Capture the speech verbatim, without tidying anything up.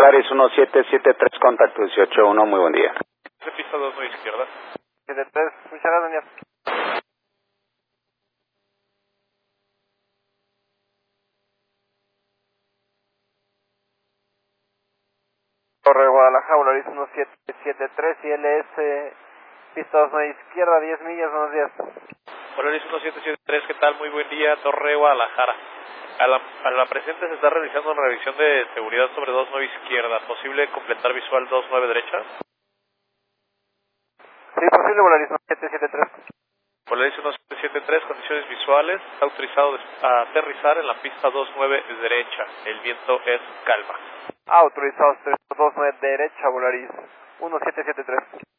Polaris uno siete siete tres, contacto dieciocho uno, muy buen día. De pista dos nueve izquierda. siete tres, muchas gracias, Daniel. Torre Guadalajara, Polaris uno siete siete tres y L S, pista dos nueve izquierda, diez millas, buenos días. Polaris uno siete siete tres, ¿qué tal? Muy buen día, Torre Guadalajara. A la, a la presente se está realizando una revisión de seguridad sobre dos nueve izquierda. ¿Posible completar visual dos nueve derecha? Sí, posible, Polaris uno siete siete tres. Polaris uno siete siete tres, condiciones visuales. Está autorizado a aterrizar en la pista dos nueve derecha. El viento es calma. Autorizado dos nueve derecha, Polaris uno siete siete tres.